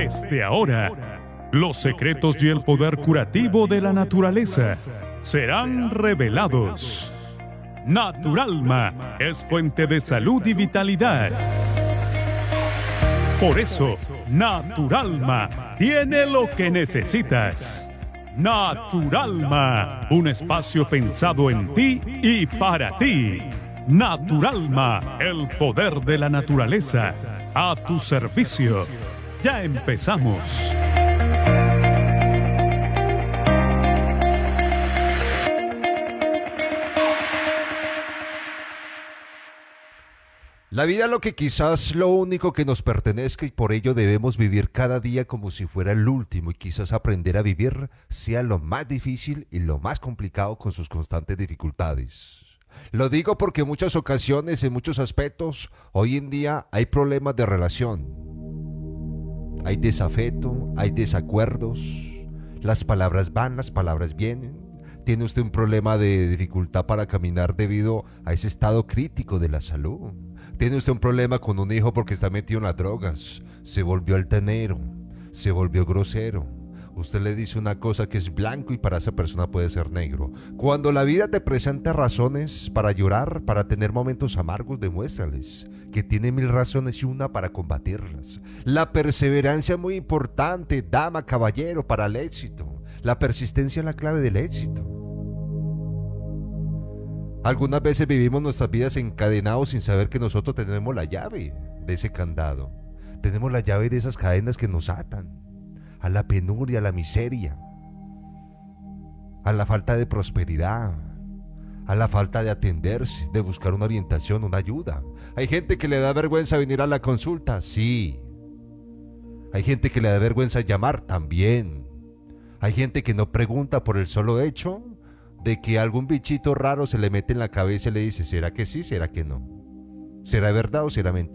Desde ahora, los secretos y el poder curativo de la naturaleza serán revelados. Naturalma es fuente de salud y vitalidad. Por eso, Naturalma tiene lo que necesitas. Naturalma, un espacio pensado en ti y para ti. Naturalma, el poder de la naturaleza, a tu servicio. Ya empezamos. La vida, lo que quizás lo único que nos pertenezca, y por ello debemos vivir cada día como si fuera el último, y quizás aprender a vivir sea lo más difícil y lo más complicado con sus constantes dificultades. Lo digo porque en muchas ocasiones, en muchos aspectos, hoy en día hay problemas de relación. Hay desafeto, hay desacuerdos, las palabras van, las palabras vienen. Tiene usted un problema de dificultad para caminar debido a ese estado crítico de la salud. Tiene usted un problema con un hijo porque está metido en las drogas. Se volvió altanero, se volvió grosero. Usted le dice una cosa que es blanco y para esa persona puede ser negro. Cuando la vida te presenta razones para llorar, para tener momentos amargos, demuéstrales que tiene 1000 razones y una para combatirlas. La perseverancia es muy importante, dama, caballero, para el éxito. La persistencia es la clave del éxito. Algunas veces vivimos nuestras vidas encadenados sin saber que nosotros tenemos la llave de ese candado. Tenemos la llave de esas cadenas que nos atan a la penuria, a la miseria, a la falta de prosperidad, a la falta de atenderse, de buscar una orientación, una ayuda. Hay gente que le da vergüenza venir a la consulta, sí. Hay gente que le da vergüenza llamar, también. Hay gente que no pregunta por el solo hecho de que algún bichito raro se le mete en la cabeza y le dice, ¿será que sí, será que no? ¿Será verdad o será mentira?